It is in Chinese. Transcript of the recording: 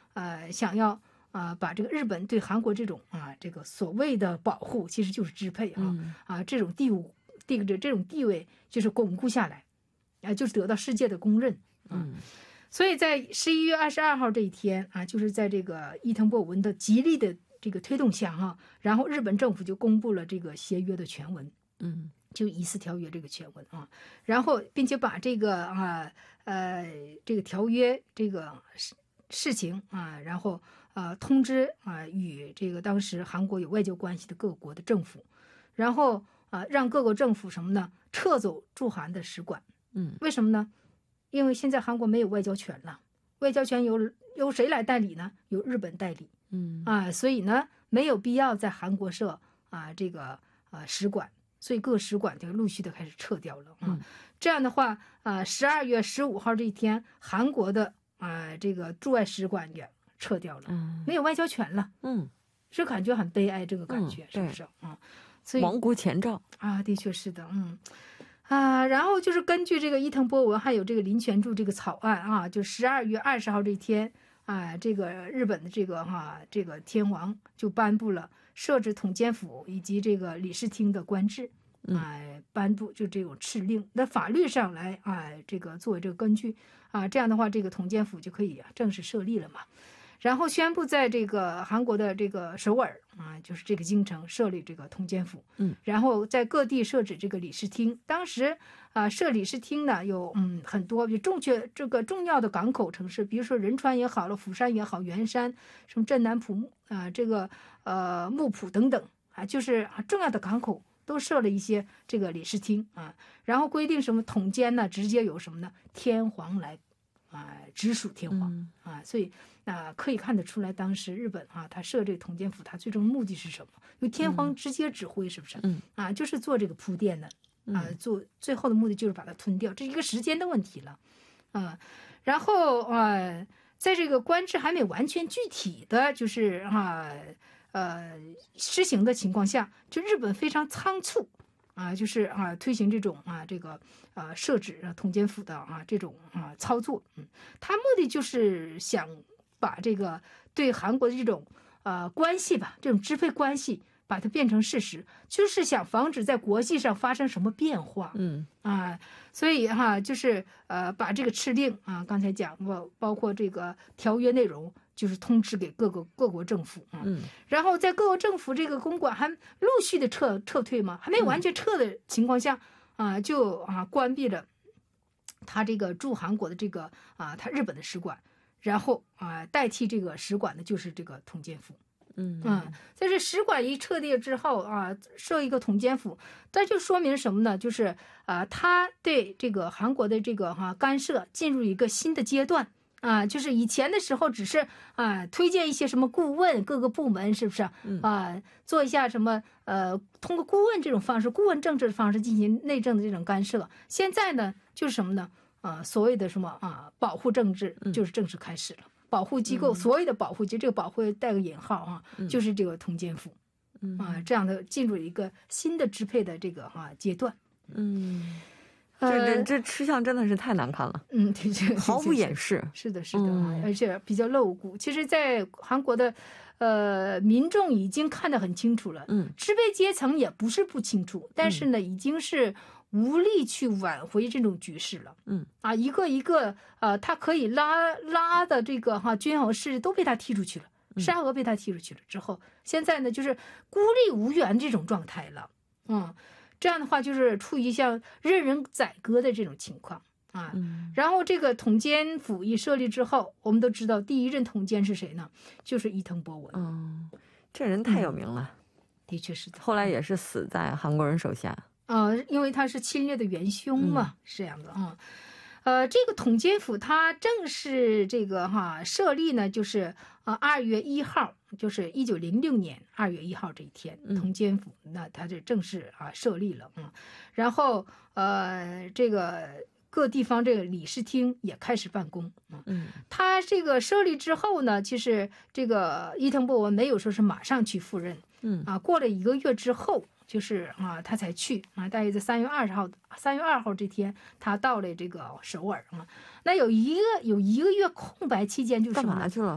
想要把这个日本对韩国这种这个所谓的保护，其实就是支配这种这种地位就是巩固下来，就是得到世界的公认所以在11月22号这一天就是在这个伊藤博文的极力的这个推动下然后日本政府就公布了这个协约的全文，就疑似条约这个全文然后并且把这个这个条约这个事情然后通知与这个当时韩国有外交关系的各国的政府，然后让各个政府什么呢？撤走驻韩的使馆。为什么呢？因为现在韩国没有外交权了，外交权由谁来代理呢？由日本代理。所以呢，没有必要在韩国设这个使馆，所以各使馆就陆续的开始撤掉了这样的话12月15号这一天，韩国的这个驻外使馆也撤掉了，没有外交权了。是感觉很悲哀，这个感觉是不是所以亡国前兆的确是的。然后就是根据这个伊藤博文还有这个林权助这个草案就12月20号这一天这个日本的这个天皇就颁布了设置统监府以及这个理事厅的官制，颁布就这种敕令，那法律上来这个作为这个根据这样的话，这个统监府就可以正式设立了嘛。然后宣布在这个韩国的这个首尔就是这个京城设立这个统监府，然后在各地设置这个理事厅。当时设理事厅呢有很多这个重要的港口城市，比如说仁川也好了，釜山也好，元山什么镇南浦这个木浦等等就是重要的港口都设了一些这个理事厅然后规定什么统监呢，直接由什么呢？天皇来直属天皇所以可以看得出来，当时日本他设这个统监府，他最终目的是什么？由天皇直接指挥，是不是？就是做这个铺垫的做最后的目的就是把它吞掉，这是一个时间的问题了然后在这个官制还没完全具体的就是施行的情况下，就日本非常仓促就是推行这种这个设置统监府的这种操作，他目的就是想把这个对韩国的这种关系吧，这种支配关系，把它变成事实，就是想防止在国际上发生什么变化。所以就是把这个敕令刚才讲过，包括这个条约内容，就是通知给各国政府然后在各国政府这个公馆还陆续的撤退嘛，还没有完全撤的情况下就关闭了他这个驻韩国的这个他日本的使馆，然后代替这个使馆的就是这个统监府。在这使馆一撤掉之后设一个统监府，这就说明什么呢？就是他对这个韩国的这个干涉进入一个新的阶段就是以前的时候只是推荐一些什么顾问，各个部门是不是做一下什么通过顾问这种方式，顾问政治的方式进行内政的这种干涉。现在呢就是什么呢？所谓的什么保护政治就是正式开始了。保护机构，所谓的保护机构，这个保护带个引号就是这个统监府这样的进入一个新的支配的这个阶段。 这吃相真的是太难看了。毫无掩饰。 是的，而且比较露骨。其实在韩国的民众已经看得很清楚了，支配阶层也不是不清楚，但是呢已经是无力去挽回这种局势了。一个一个他可以拉的这个君侯势力都被他踢出去了，沙俄被他踢出去了之后，现在呢就是孤立无援这种状态了。这样的话就是处于像任人宰割的这种情况然后这个统监府一设立之后，我们都知道第一任统监是谁呢？就是伊藤博文。 这人太有名了。 的确是的。 后来也是死在韩国人手下。 因为他是侵略的元凶嘛，是这样的这个统监府它正式这个设立呢，就是2月1号，就是1906年2月1号这一天，统监府那它就正式设立了然后这个各地方这个理事厅也开始办公他这个设立之后呢，其实这个伊藤博文没有说是马上去赴任过了1个月之后。就是他才去大约在3月2号这天，他到了这个首尔那有一个月空白期间，就是干嘛去了？